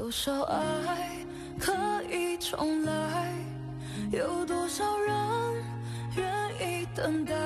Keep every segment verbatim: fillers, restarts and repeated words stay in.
多少爱可以重来，有多少人愿意等待。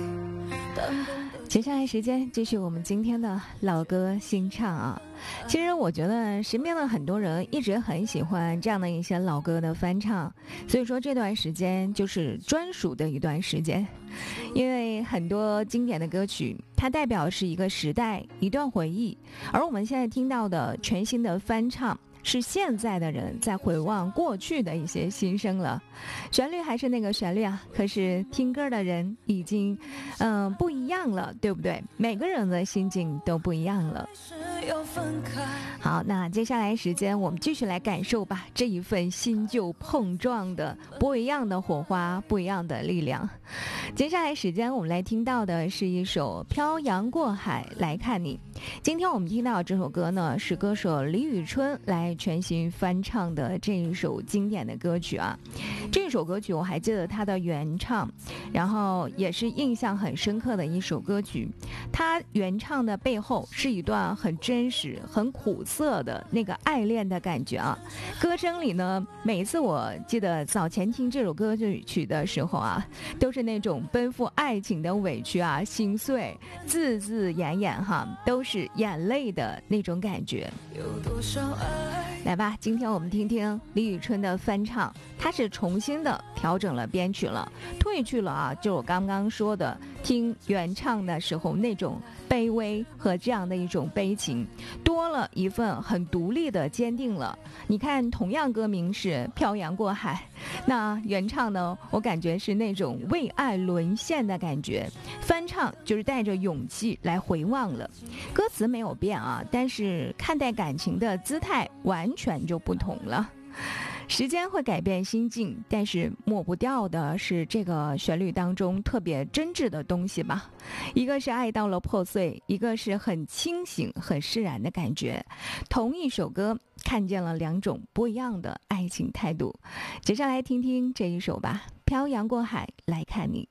接下来时间继续我们今天的老歌新唱啊。其实我觉得身边的很多人一直很喜欢这样的一些老歌的翻唱，所以说这段时间就是专属的一段时间，因为很多经典的歌曲它代表是一个时代一段回忆，而我们现在听到的全新的翻唱是现在的人在回望过去的一些心声了。旋律还是那个旋律啊，可是听歌的人已经嗯、呃、不一样了，对不对？每个人的心境都不一样了。好，那接下来时间我们继续来感受吧，这一份新旧碰撞的不一样的火花，不一样的力量。接下来时间我们来听到的是一首漂洋过海来看你。今天我们听到这首歌呢，是歌手李宇春来全新翻唱的这一首经典的歌曲啊。这首歌曲我还记得它的原唱，然后也是印象很深刻的一首歌曲。它原唱的背后是一段很真实很苦涩的那个爱恋的感觉啊。歌声里呢，每一次我记得早前听这首歌曲的时候啊，都是那种奔赴爱情的委屈啊，心碎，字字眼眼哈，都是眼泪的那种感觉。 有多少爱， 来吧，今天我们听听李宇春的翻唱，她是重新的调整了编曲了，褪去了啊，就我刚刚说的听原唱的时候那种卑微和这样的一种悲情，多了一份很独立的坚定了。你看，同样歌名是漂洋过海，那原唱呢，我感觉是那种为爱沦陷的感觉，翻唱就是带着勇气来回望了。歌词没有变啊，但是看待感情的姿态完全就不同了。时间会改变心境，但是抹不掉的是这个旋律当中特别真挚的东西吧。一个是爱到了破碎，一个是很清醒很释然的感觉。同一首歌看见了两种不一样的爱情态度。接下来听听这一首吧，漂洋过海来看你。